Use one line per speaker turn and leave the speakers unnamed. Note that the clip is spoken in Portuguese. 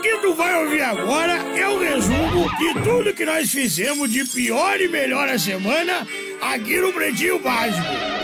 que tu vai ouvir agora é o resumo de tudo que nós fizemos de pior e melhor a semana aqui no Pretinho Básico.